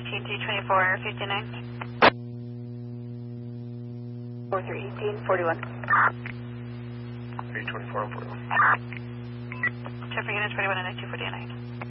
19 324 59. 4318 41. 324 on 41. Traffic unit 21 and 249.